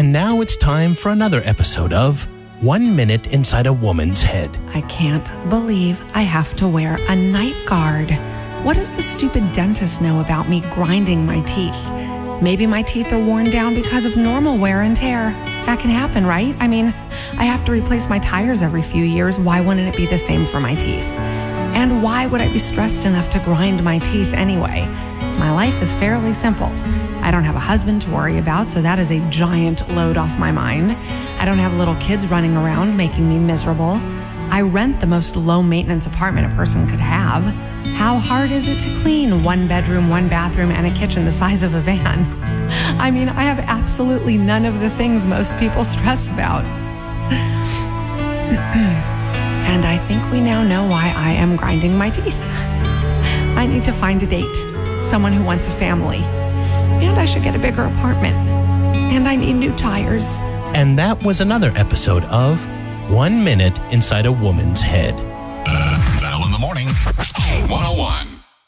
And now it's time for another episode of 1 Minute Inside a Woman's Head. I can't believe I have to wear a night guard. What does the stupid dentist know about me grinding my teeth? Maybe my teeth are worn down because of normal wear and tear. That can happen, right? I mean, I have to replace my tires every few years. Why wouldn't it be the same for my teeth? And why would I be stressed enough to grind my teeth anyway? My life is fairly simple. I don't have a husband to worry about, so that is a giant load off my mind. I don't have little kids running around making me miserable. I rent the most low-maintenance apartment a person could have. How hard is it to clean 1 bedroom, 1 bathroom, and a kitchen the size of a van? I mean, I have absolutely none of the things most people stress about. And I think we now know why I am grinding my teeth. I need to find a date, someone who wants a family. And I should get a bigger apartment. And I need new tires. And that was another episode of 1 Minute Inside a Woman's Head. Val in the Morning, 101.